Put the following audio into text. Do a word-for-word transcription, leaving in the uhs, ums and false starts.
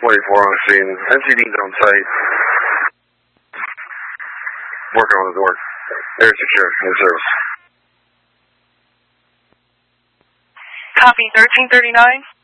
twenty-four on the scene. M C D's on site. Working on the door. Air secure. In service. Copy, thirteen thirty-nine.